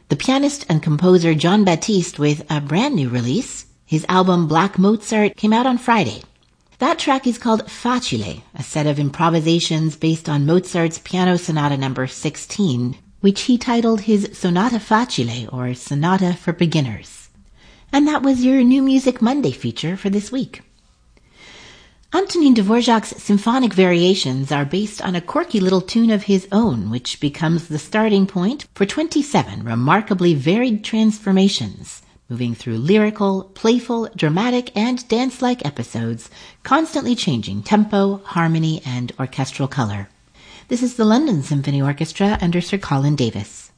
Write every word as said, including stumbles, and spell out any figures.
the pianist and composer Jon Batiste with a brand new release. His album Black Mozart came out on Friday. That track is called Facile, a set of improvisations based on Mozart's Piano Sonata number sixteen, which he titled his Sonata Facile, or Sonata for Beginners. And that was your New Music Monday feature for this week. Antonin Dvorak's symphonic variations are based on a quirky little tune of his own, which becomes the starting point for twenty-seven remarkably varied transformations, moving through lyrical, playful, dramatic, and dance-like episodes, constantly changing tempo, harmony, and orchestral color. This is the London Symphony Orchestra under Sir Colin Davis.